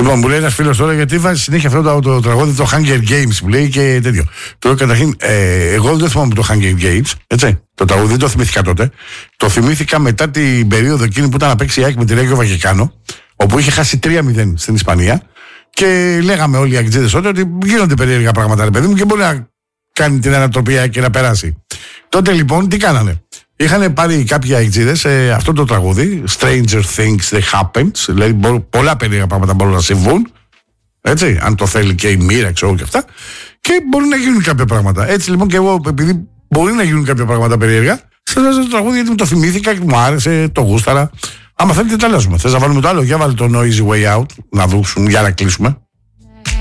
Λοιπόν, μου λέει ένας φίλος τώρα γιατί βάζει συνέχεια αυτό το τραγούδι, το Hunger Games που λέει και τέτοιο. Τώρα καταρχήν, εγώ δεν θυμάμαι το Hunger Games, έτσι. Το τραγούδι δεν το θυμήθηκα τότε. Το θυμήθηκα μετά την περίοδο εκείνη που ήταν να παίξει η ΑΕΚ με τη Ρέγιο Βαγεκάνο, όπου είχε χάσει 3-0 στην Ισπανία. Και λέγαμε όλοι οι αγκτζίδες τότε ότι γίνονται περίεργα πράγματα, ρε παιδί μου, και μπορεί να κάνει την ανατροπία και να περάσει. Τότε λοιπόν τι κάνανε. Είχαν πάρει κάποιοι αγκτζίδες αυτό το τραγούδι, Stranger Things That Happens, δηλαδή πολλά περίεργα πράγματα μπορούν να συμβούν. Έτσι, αν το θέλει και η μοίρα, ξέρω και αυτά. Και μπορεί να γίνουν κάποια πράγματα. Έτσι λοιπόν και εγώ, επειδή μπορεί να γίνουν κάποια πράγματα περίεργα, σας βάζω το τραγούδι γιατί μου το θυμήθηκα και μου άρεσε, το γούσταρα. Άμα θέλετε, τα αλλάζουμε. Θες να βάλουμε το άλλο, για βάλει το Noisy Way Out, να δούμε για να κλείσουμε.